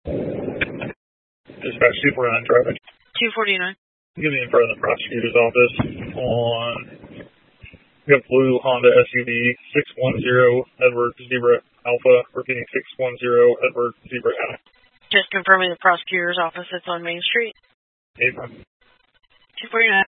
Dispatch 249 traffic. 249. Get me in front of the prosecutor's office on, we have blue Honda SUV 610 Edward Zebra Alpha, repeating 610 Edward Zebra Alpha. Just confirming the prosecutor's office. It's on Main Street. 8-1. 249.